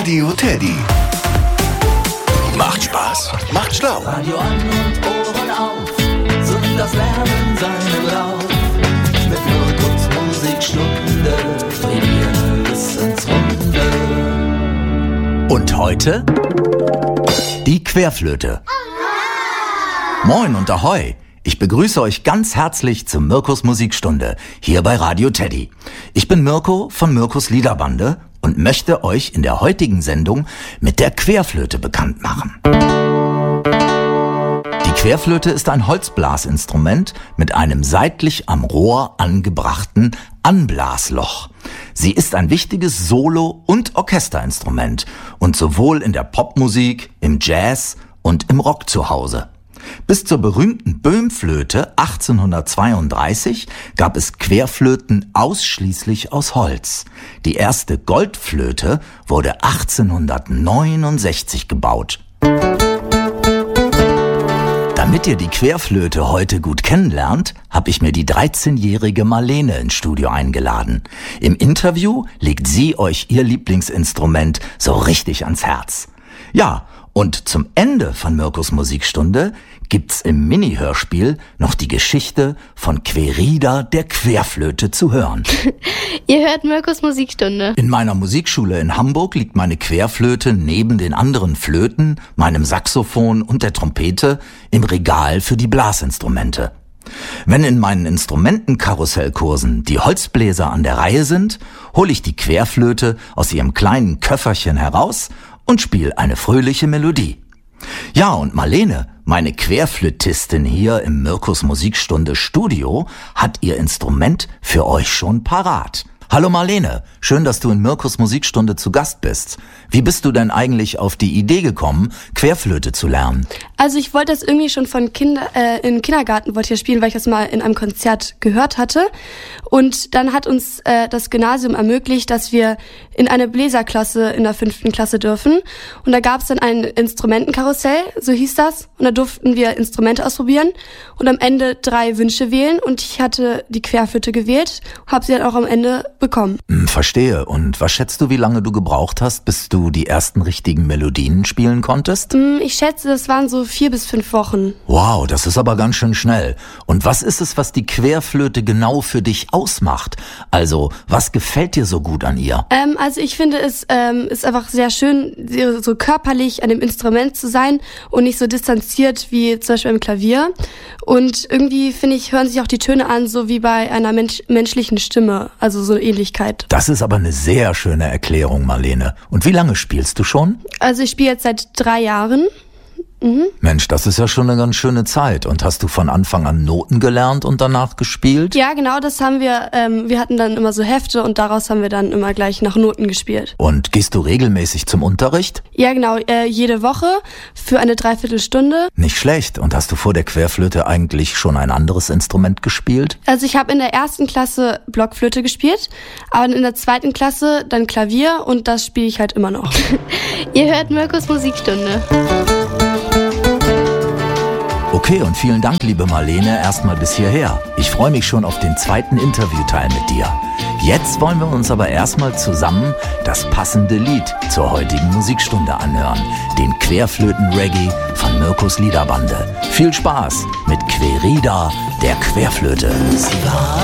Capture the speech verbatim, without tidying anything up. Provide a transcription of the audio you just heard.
Radio Teddy. Macht Spaß, macht schlau. Radio an und Ohren auf, sind das Lernen seinen Lauf. Mit Mirkus Musikstunde, wir Wissensrunde. Und heute die Querflöte. Moin und Ahoi! Ich begrüße euch ganz herzlich zur Mirkus Musikstunde hier bei Radio Teddy. Ich bin Mirko von Mirkus Liederbande und möchte euch in der heutigen Sendung mit der Querflöte bekannt machen. Die Querflöte ist ein Holzblasinstrument mit einem seitlich am Rohr angebrachten Anblasloch. Sie ist ein wichtiges Solo- und Orchesterinstrument und sowohl in der Popmusik, im Jazz und im Rock zu Hause. Bis zur berühmten Böhm-Flöte achtzehnhundertzweiunddreißig gab es Querflöten ausschließlich aus Holz. Die erste Goldflöte wurde achtzehnhundertneunundsechzig gebaut. Damit ihr die Querflöte heute gut kennenlernt, habe ich mir die dreizehnjährige Marlene ins Studio eingeladen. Im Interview legt sie euch ihr Lieblingsinstrument so richtig ans Herz. Ja, und zum Ende von Mirkus Musikstunde gibt's im Mini-Hörspiel noch die Geschichte von Querida der Querflöte zu hören. Ihr hört Mirkus Musikstunde. In meiner Musikschule in Hamburg liegt meine Querflöte neben den anderen Flöten, meinem Saxophon und der Trompete im Regal für die Blasinstrumente. Wenn in meinen Instrumentenkarussellkursen die Holzbläser an der Reihe sind, hole ich die Querflöte aus ihrem kleinen Köfferchen heraus und spiel eine fröhliche Melodie. Ja, und Marlene, meine Querflötistin hier im Mirkus Musikstunde Studio, hat ihr Instrument für euch schon parat. Hallo Marlene, schön, dass du in Mirkus Musikstunde zu Gast bist. Wie bist du denn eigentlich auf die Idee gekommen, Querflöte zu lernen? Also ich wollte das irgendwie schon von Kinder, äh, im Kindergarten wollte ich das spielen, weil ich das mal in einem Konzert gehört hatte. Und dann hat uns äh, das Gymnasium ermöglicht, dass wir in eine Bläserklasse in der fünften Klasse dürfen. Und da gab es dann ein Instrumentenkarussell, so hieß das. Und da durften wir Instrumente ausprobieren und am Ende drei Wünsche wählen. Und ich hatte die Querflöte gewählt, habe sie dann auch am Ende bekommen. Hm, verstehe. Und was schätzt du, wie lange du gebraucht hast, bis du die ersten richtigen Melodien spielen konntest? Hm, ich schätze, das waren so vier bis fünf Wochen. Wow, das ist aber ganz schön schnell. Und was ist es, was die Querflöte genau für dich ausmacht? Also, was gefällt dir so gut an ihr? Ähm, also ich finde, es ähm, ist einfach sehr schön, so körperlich an dem Instrument zu sein und nicht so distanziert wie zum Beispiel beim Klavier. Und irgendwie, finde ich, hören sich auch die Töne an, so wie bei einer Mensch- menschlichen Stimme, also so eine Ähnlichkeit. Das ist aber eine sehr schöne Erklärung, Marlene. Und wie lange spielst du schon? Also ich spiele jetzt seit drei Jahren. Mhm. Mensch, das ist ja schon eine ganz schöne Zeit. Und hast du von Anfang an Noten gelernt und danach gespielt? Ja, genau, das haben wir. Ähm, wir hatten dann immer so Hefte und daraus haben wir dann immer gleich nach Noten gespielt. Und gehst du regelmäßig zum Unterricht? Ja, genau, äh, jede Woche für eine Dreiviertelstunde. Nicht schlecht. Und hast du vor der Querflöte eigentlich schon ein anderes Instrument gespielt? Also ich habe in der ersten Klasse Blockflöte gespielt, aber in der zweiten Klasse dann Klavier und das spiele ich halt immer noch. Ihr hört Mirkus Musikstunde. Okay, und vielen Dank, liebe Marlene, erstmal bis hierher. Ich freue mich schon auf den zweiten Interviewteil mit dir. Jetzt wollen wir uns aber erstmal zusammen das passende Lied zur heutigen Musikstunde anhören. Den Querflöten-Reggae von Mirkus Liederbande. Viel Spaß mit Querida der Querflöte. Sie war